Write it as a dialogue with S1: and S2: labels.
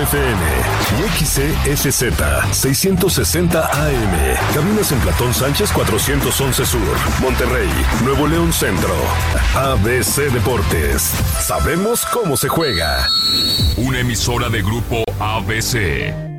S1: FM y XESZ 660 AM. Cabinas en Platón Sánchez 411 Sur, Monterrey, Nuevo León Centro. ABC Deportes. Sabemos cómo se juega.
S2: Una emisora de Grupo ABC.